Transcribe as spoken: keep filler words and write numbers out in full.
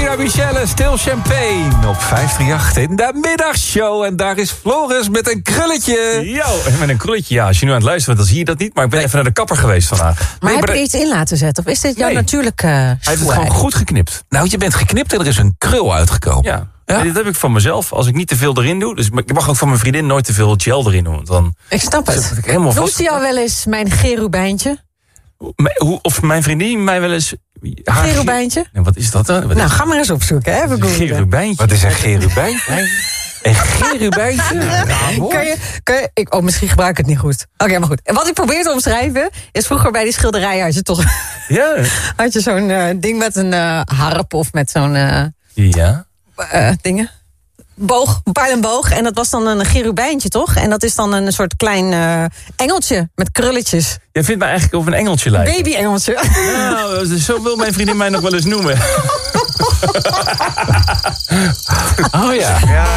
Davina Michelle, Stil Champagne. Op vijf drie acht in de middagshow. En daar is Floris met een krulletje. Yo, met een krulletje. Ja, als je nu aan het luisteren bent, dan zie je dat niet. Maar ik ben even naar de kapper geweest vandaag. Maar Nee, heb maar je de- iets in laten zetten? Of is dit jouw Nee. natuurlijke uh, Hij heeft het gewoon goed geknipt. Nou, je bent geknipt en er is een krul uitgekomen. Ja. Ja. En dit heb ik van mezelf. Als ik niet te veel erin doe. Dus ik mag ook van mijn vriendin nooit te veel gel erin doen. Want dan Ik snap het. zit ik helemaal Noemt vast. hij jou wel eens mijn gerubijntje? Hoe- Of mijn vriendin mij wel eens... haar- Gerubijntje? Nee, wat is dat dan? Wat Nou, is ga maar eens opzoeken. Hè? Even googlen. gerubijntje. Wat is een gerubijn? Een gerubijntje? Kan je, kan je, ik, oh, misschien gebruik ik het niet goed. Oké, maar goed. En wat ik probeer te omschrijven, is vroeger bij die schilderijen had je toch Ja. had je zo'n eh, ding met een eh, harp of met zo'n eh, Ja. eh, dingen. Boog, een pijl en boog. En dat was dan een gerubijntje, toch? En dat is dan een soort klein eh, engeltje met krulletjes. Jij vindt mij eigenlijk over een engeltje lijken. Baby-engeltje. Nou, dus zo wil mijn vriendin mij nog wel eens noemen. Oh ja.